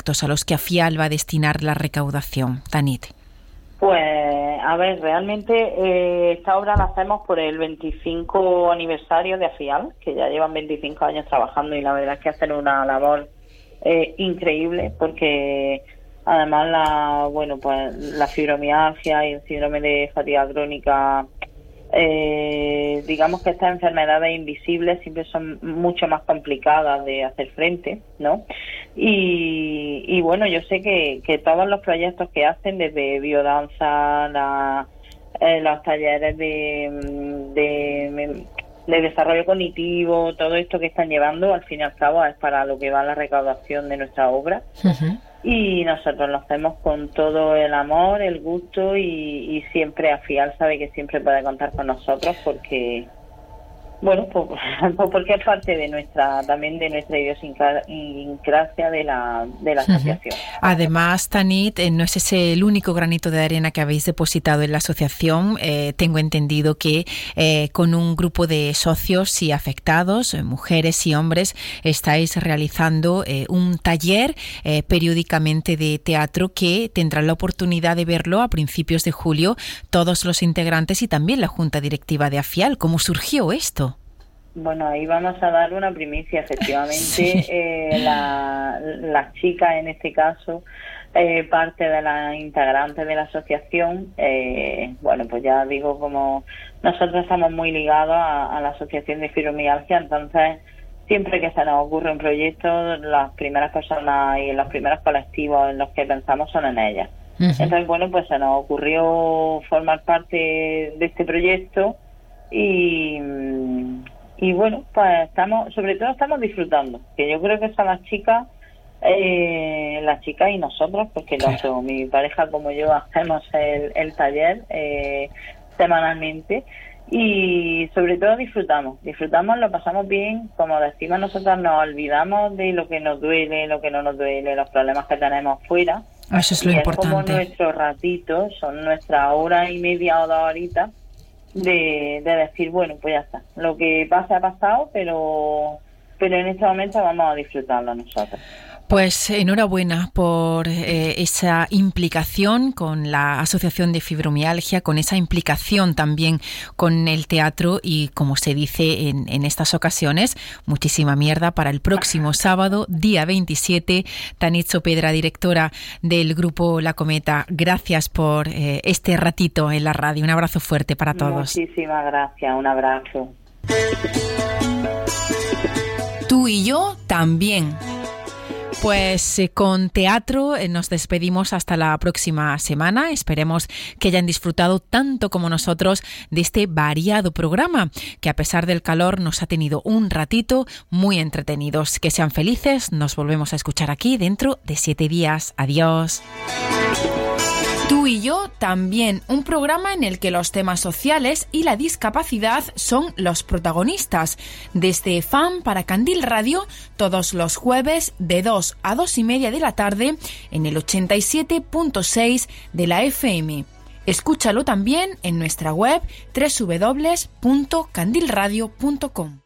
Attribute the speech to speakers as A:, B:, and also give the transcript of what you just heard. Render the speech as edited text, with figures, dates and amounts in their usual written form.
A: proyectos a los que AFIAL va a destinar la recaudación, Tanit?
B: Pues, a ver, realmente esta obra la hacemos por el 25 aniversario de AFIAL, que ya llevan 25 años trabajando y la verdad es que hacen una labor increíble, porque además la fibromialgia y el síndrome de fatiga crónica, digamos que estas enfermedades invisibles siempre son mucho más complicadas de hacer frente, ¿no? Y bueno, yo sé que todos los proyectos que hacen, desde biodanza, los talleres de desarrollo cognitivo, todo esto que están llevando, al fin y al cabo es para lo que va la recaudación de nuestra obra. Uh-huh. Y nosotros lo hacemos con todo el amor, el gusto, y siempre AFIAL sabe que siempre puede contar con nosotros, porque porque es parte de nuestra idiosincrasia de la asociación.
A: Además, Tanit, no es ese el único granito de arena que habéis depositado en la asociación. Tengo entendido que con un grupo de socios y afectados, mujeres y hombres, estáis realizando un taller periódicamente de teatro que tendrán la oportunidad de verlo a principios de julio todos los integrantes y también la Junta Directiva de AFIAL. ¿Cómo surgió esto?
B: Bueno, ahí vamos a dar una primicia, efectivamente. Sí. Las chicas, en este caso, parte de las integrantes de la asociación, pues ya digo, como nosotros estamos muy ligados a la Asociación de Fibromialgia, entonces siempre que se nos ocurre un proyecto, las primeras personas y los primeros colectivos en los que pensamos son en ellas. Uh-huh. Entonces, pues se nos ocurrió formar parte de este proyecto y bueno, pues sobre todo estamos disfrutando, que yo creo que son las chicas y nosotros, porque tanto mi pareja como yo hacemos el taller semanalmente, y sobre todo disfrutamos, lo pasamos bien, como decimos nosotros, nos olvidamos de lo que nos duele, lo que no nos duele, los problemas que tenemos fuera.
A: Eso es lo importante.
B: Es como nuestros ratitos, son nuestra hora y media o 2 horitas de decir, pues ya está, lo que pasa ha pasado, pero en este momento vamos a disfrutarlo nosotros.
A: Pues enhorabuena por esa implicación con la Asociación de Fibromialgia, con esa implicación también con el teatro y, como se dice en estas ocasiones, muchísima mierda para el próximo sábado, día 27. Tanit Sopedra, directora del grupo La Cometa, gracias por este ratito en la radio. Un abrazo fuerte para todos.
B: Muchísimas gracias, un abrazo.
A: Tú y yo también. Pues con teatro nos despedimos hasta la próxima semana. Esperemos que hayan disfrutado tanto como nosotros de este variado programa, que a pesar del calor nos ha tenido un ratito muy entretenidos. Que sean felices. Nos volvemos a escuchar aquí dentro de 7 días. Adiós. Tú y yo también, un programa en el que los temas sociales y la discapacidad son los protagonistas. Desde FAM para Candil Radio, todos los jueves de 2 a 2:30 de la tarde en el 87.6 de la FM. Escúchalo también en nuestra web www.candilradio.com.